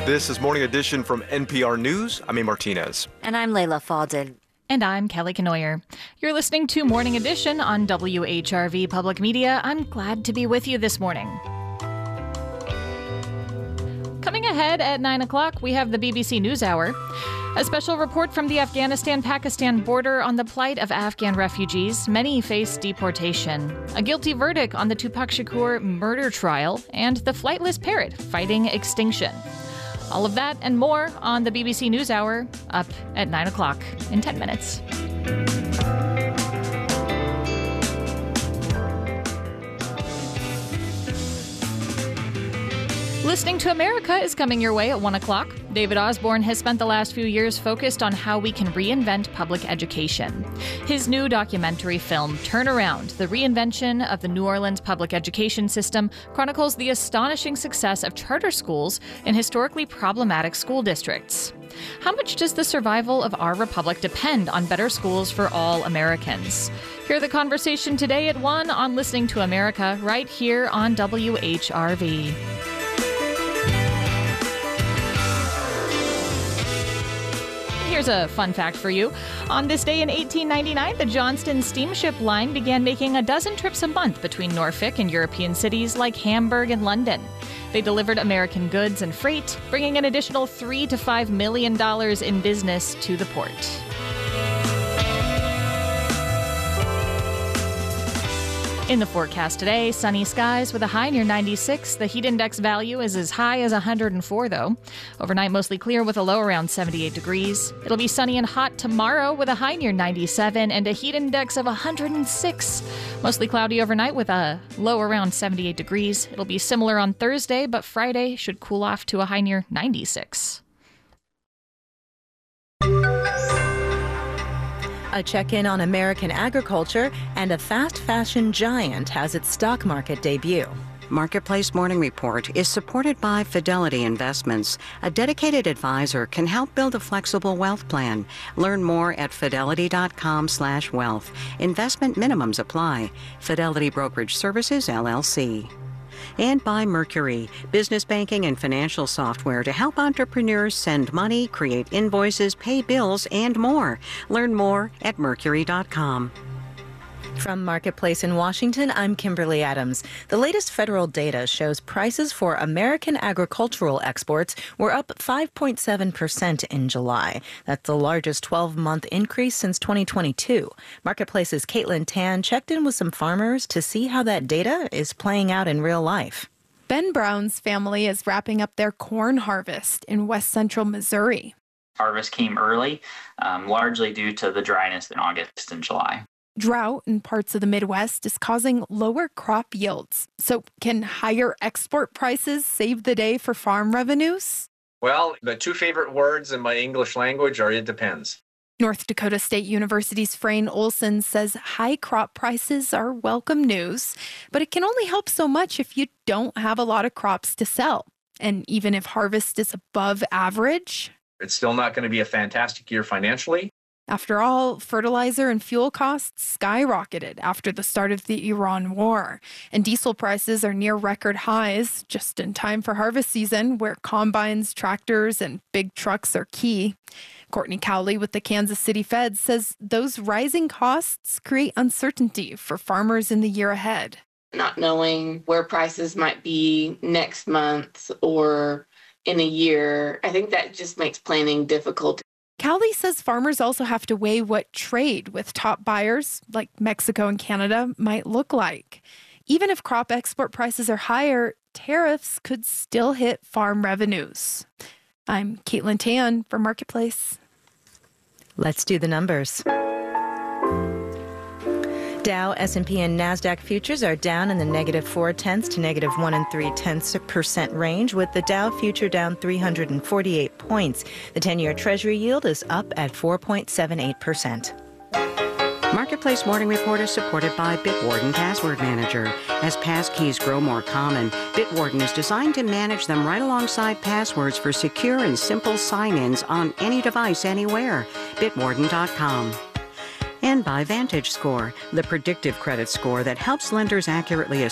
This is Morning Edition from NPR News. I'm A. Martinez. And I'm Layla Fadel. And I'm Kelly Kenoyer. You're listening to Morning Edition on WHRV Public Media. I'm glad to be with you this morning. Coming ahead at 9 o'clock, we have the BBC NewsHour. A special report from the Afghanistan-Pakistan border on the plight of Afghan refugees. Many face deportation. A guilty verdict on the Tupac Shakur murder trial. And the flightless parrot fighting extinction. All of that and more on the BBC NewsHour, up at 9 o'clock in 10 minutes. Listening to America is coming your way at 1 o'clock. David Osborne has spent the last few years focused on how we can reinvent public education. His new documentary film, Turnaround, the reinvention of the New Orleans public education system, chronicles the astonishing success of charter schools in historically problematic school districts. How much does the survival of our republic depend on better schools for all Americans? Hear the conversation today at 1 on Listening to America, right here on WHRV. Here's a fun fact for you. On this day in 1899, the Johnston steamship line began making a dozen trips a month between Norfolk and European cities like Hamburg and London. They delivered American goods and freight, bringing an additional $3 to $5 million in business to the port. In the forecast today, sunny skies with a high near 96. The heat index value is as high as 104, though. Overnight, mostly clear with a low around 78 degrees. It'll be sunny and hot tomorrow with a high near 97 and a heat index of 106. Mostly cloudy overnight with a low around 78 degrees. It'll be similar on Thursday, but Friday should cool off to a high near 96. A check-in on American agriculture, and a fast fashion giant has its stock market debut. Marketplace Morning Report is supported by Fidelity Investments. A dedicated advisor can help build a flexible wealth plan. Learn more at fidelity.com/wealth. Investment minimums apply. Fidelity Brokerage Services, LLC. And by Mercury, business banking and financial software to help entrepreneurs send money, create invoices, pay bills, and more. Learn more at mercury.com. From Marketplace in Washington, I'm Kimberly Adams. The latest federal data shows prices for American agricultural exports were up 5.7% in July. That's the largest 12-month increase since 2022. Marketplace's Caitlin Tan checked in with some farmers to see how that data is playing out in real life. Ben Brown's family is wrapping up their corn harvest in west central Missouri. Harvest came early, largely due to the dryness in August and July. Drought in parts of the Midwest is causing lower crop yields. So can higher export prices save the day for farm revenues? Well, the two favorite words in my English language are "it depends." North Dakota State University's Frayne Olson says high crop prices are welcome news, but it can only help so much if you don't have a lot of crops to sell. And even if harvest is above average, it's still not going to be a fantastic year financially. After all, fertilizer and fuel costs skyrocketed after the start of the Iran war, and diesel prices are near record highs just in time for harvest season, where combines, tractors, and big trucks are key. Courtney Cowley with the Kansas City Fed says those rising costs create uncertainty for farmers in the year ahead. Not knowing where prices might be next month or in a year, I think that just makes planning difficult. Cowley says farmers also have to weigh what trade with top buyers, like Mexico and Canada, might look like. Even if crop export prices are higher, tariffs could still hit farm revenues. I'm Caitlin Tan for Marketplace. Let's do the numbers. Dow, S&P, and NASDAQ futures are down in the -0.4 to -1 3/10% range, with the Dow future down 348 points. The 10-year Treasury yield is up at 4.78%. Marketplace Morning Report is supported by Bitwarden Password Manager. As passkeys grow more common, Bitwarden is designed to manage them right alongside passwords for secure and simple sign-ins on any device anywhere. Bitwarden.com. And by VantageScore, the predictive credit score that helps lenders accurately